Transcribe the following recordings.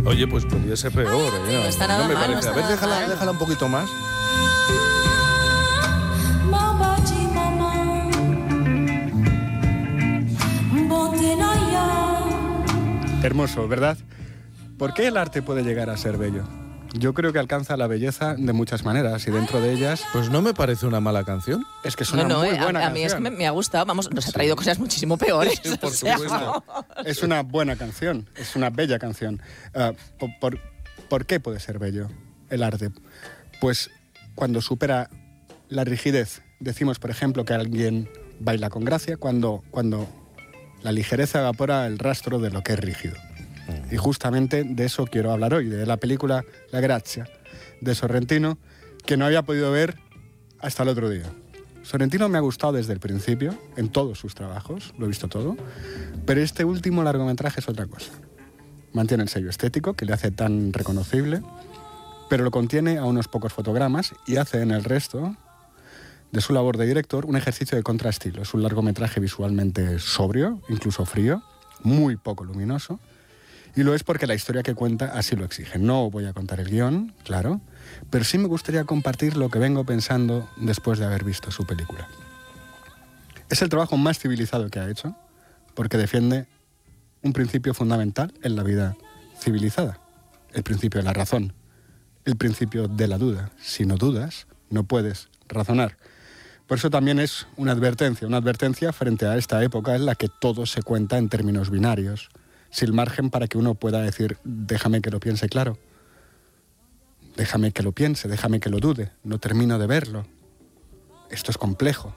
Oye, pues podría ser peor. No está nada me mal, no parece. está A ver, nada mal. déjala un poquito más. Hermoso, ¿verdad? ¿Por qué el arte puede llegar a ser bello? Yo creo que alcanza la belleza de muchas maneras y dentro de ellas... Pues no me parece una mala canción. Es que es una muy buena a mí es que canción. me ha gustado, vamos, nos ha traído cosas muchísimo peores. Sí, por o sea, supuesto. Es una buena canción, es una bella canción. ¿Por qué puede ser bello el arte? Pues cuando supera la rigidez. Decimos, por ejemplo, que alguien baila con gracia cuando la ligereza evapora el rastro de lo que es rígido. Y justamente de eso quiero hablar hoy, de la película La Grazia, de Sorrentino, que no había podido ver hasta el otro día. Sorrentino me ha gustado desde el principio, en todos sus trabajos, lo he visto todo, pero este último largometraje es otra cosa. Mantiene el sello estético, que le hace tan reconocible, pero lo contiene a unos pocos fotogramas y hace en el resto de su labor de director un ejercicio de contrastilo. Es un largometraje visualmente sobrio, incluso frío, muy poco luminoso, y lo es porque la historia que cuenta así lo exige. No voy a contar el guión, claro, pero sí me gustaría compartir lo que vengo pensando después de haber visto su película. Es el trabajo más civilizado que ha hecho, porque defiende un principio fundamental en la vida civilizada, el principio de la razón, el principio de la duda. Si no dudas, no puedes razonar. Por eso también es una advertencia frente a esta época en la que todo se cuenta en términos binarios, sin margen para que uno pueda decir, déjame que lo piense claro, déjame que lo piense, déjame que lo dude, no termino de verlo. Esto es complejo.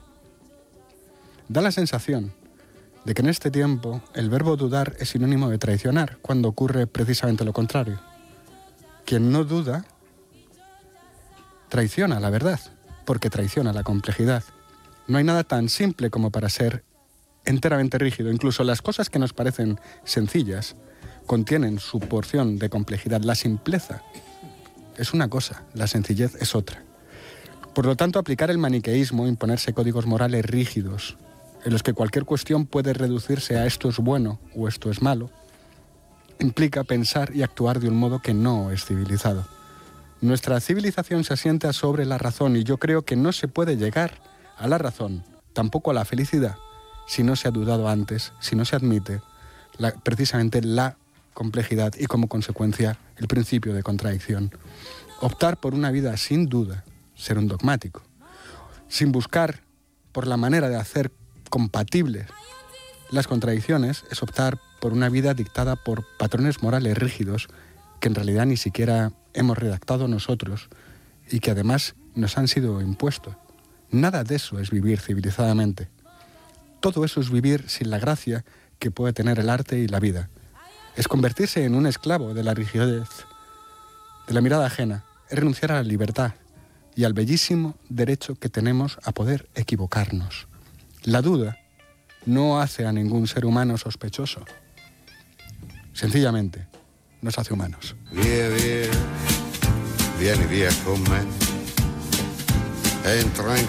Da la sensación de que en este tiempo el verbo dudar es sinónimo de traicionar, cuando ocurre precisamente lo contrario. Quien no duda traiciona la verdad, porque traiciona la complejidad. No hay nada tan simple como para ser enteramente rígido. Incluso las cosas que nos parecen sencillas contienen su porción de complejidad. La simpleza es una cosa, la sencillez es otra. Por lo tanto, aplicar el maniqueísmo, imponerse códigos morales rígidos, en los que cualquier cuestión puede reducirse a esto es bueno o esto es malo, implica pensar y actuar de un modo que no es civilizado. Nuestra civilización se asienta sobre la razón y yo creo que no se puede llegar a la razón, tampoco a la felicidad, si no se ha dudado antes, si no se admite precisamente la complejidad y como consecuencia el principio de contradicción. Optar por una vida sin duda, ser un dogmático, sin buscar por la manera de hacer compatibles las contradicciones, es optar por una vida dictada por patrones morales rígidos que en realidad ni siquiera hemos redactado nosotros y que además nos han sido impuestos. Nada de eso es vivir civilizadamente. Todo eso es vivir sin la gracia que puede tener el arte y la vida. Es convertirse en un esclavo de la rigidez, de la mirada ajena. Es renunciar a la libertad y al bellísimo derecho que tenemos a poder equivocarnos. La duda no hace a ningún ser humano sospechoso. Sencillamente, nos hace humanos. Via, via, vieni via con me. Entra in